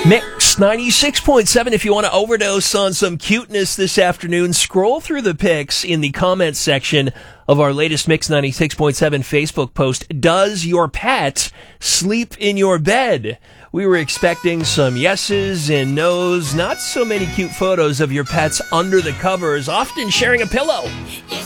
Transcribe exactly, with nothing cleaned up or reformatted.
Mix ninety-six point seven. If you want to overdose on some cuteness this afternoon, scroll through the pics in the comments section of our latest Mix ninety-six point seven Facebook post. Does your pet sleep in your bed? We were expecting some yeses and nos, not so many cute photos of your pets under the covers, often sharing a pillow.